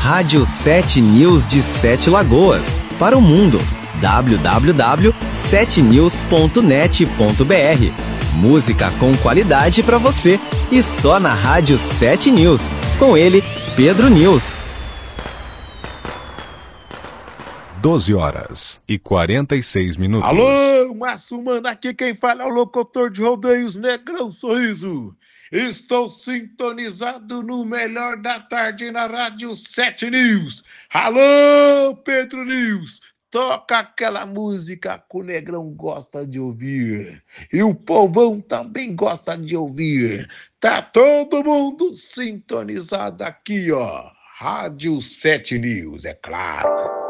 Rádio 7 News de Sete Lagoas, para o mundo. www.7news.net.br. Música com qualidade para você e só na Rádio 7 News. Com ele, Pedro News. 12h46. Alô, Márcio Mano, aqui quem fala é o locutor de rodeios Negrão Sorriso. Estou sintonizado no melhor da tarde na Rádio 7 News. Alô, Pedro News, toca aquela música que o Negrão gosta de ouvir. E o povão também gosta de ouvir. Tá todo mundo sintonizado aqui, ó. Rádio 7 News, é claro.